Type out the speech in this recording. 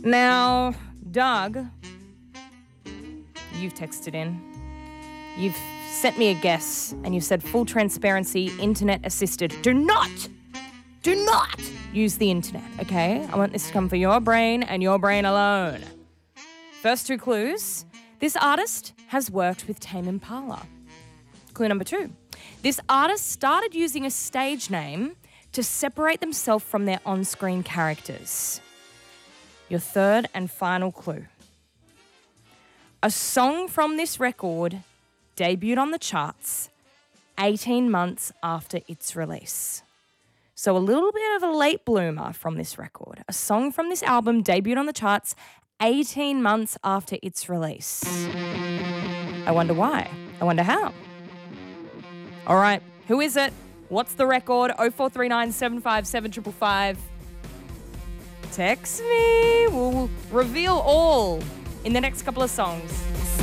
Now, Doug, you've texted in. You've sent me a guess and you've said full transparency, internet assisted. Do not use the internet, okay? I want this to come for your brain and your brain alone. First two clues. This artist has worked with Tame Impala. Clue number 2. This artist started using a stage name to separate themselves from their on-screen characters. Your third and final clue. A song from this record debuted on the charts 18 months after its release. So a little bit of a late bloomer from this record. A song from this album debuted on the charts 18 months after its release. I wonder why. I wonder how. All right, who is it? What's the record? 0439 757 555. Text me. We'll reveal all in the next couple of songs.